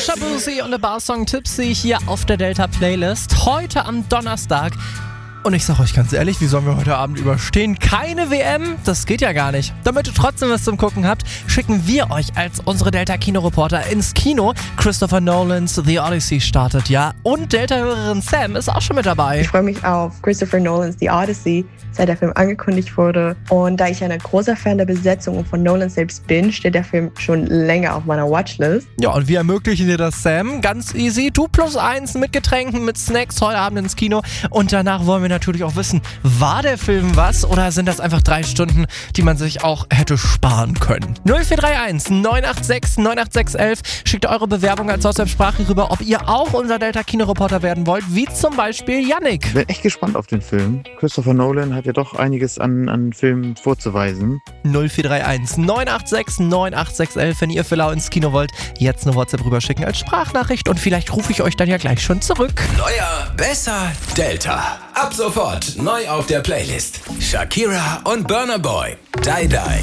Natasha Boosie und A Bar Song Tipsy hier auf der Delta Playlist. Heute am Donnerstag. Und ich sag euch ganz ehrlich, wie sollen wir heute Abend überstehen? Keine WM? Das geht ja gar nicht. Damit ihr trotzdem was zum Gucken habt, schicken wir euch als unsere Delta-Kino-Reporter ins Kino. Christopher Nolans The Odyssey startet ja. Und Delta-Hörerin Sam ist auch schon mit dabei. Ich freue mich auf Christopher Nolans The Odyssey, seit der Film angekündigt wurde. Und da ich ein großer Fan der Besetzung und von Nolan selbst bin, steht der Film schon länger auf meiner Watchlist. Ja, und wie ermöglichen dir das, Sam? Ganz easy. Du +1 mit Getränken, mit Snacks heute Abend ins Kino. Und danach wollen wir natürlich auch wissen, war der Film was oder sind das einfach 3 Stunden, die man sich auch hätte sparen können? 0431 986 98611 schickt eure Bewerbung als WhatsApp-Sprache rüber, ob ihr auch unser Delta-Kino-Reporter werden wollt, wie zum Beispiel Yannick. Ich bin echt gespannt auf den Film. Christopher Nolan hat ja doch einiges an Filmen vorzuweisen. 0431 986 98611, wenn ihr für Lau ins Kino wollt, jetzt eine WhatsApp rüberschicken als Sprachnachricht und vielleicht rufe ich euch dann ja gleich schon zurück. Neuer, besser, Delta. Ab sofort neu auf der Playlist. Shakira und Burna Boy. Die Die.